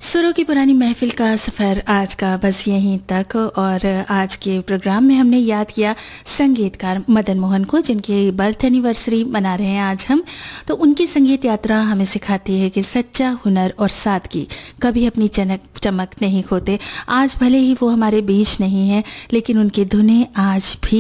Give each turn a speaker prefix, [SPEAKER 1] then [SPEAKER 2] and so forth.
[SPEAKER 1] सुरों की पुरानी महफिल का सफ़र आज का बस यहीं तक। और आज के प्रोग्राम में हमने याद किया संगीतकार मदन मोहन को, जिनकी बर्थ एनिवर्सरी मना रहे हैं आज हम। तो उनकी संगीत यात्रा हमें सिखाती है कि सच्चा हुनर और सादगी कभी अपनी चमक नहीं खोते। आज भले ही वो हमारे बीच नहीं है, लेकिन उनकी धुनें आज भी